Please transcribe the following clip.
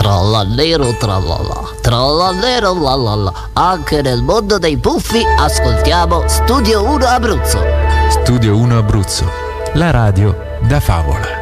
Trallallero trallallà, trallallero lallallà. Anche nel mondo dei puffi ascoltiamo Studio 1 Abruzzo. Studio 1 Abruzzo, la radio da favola.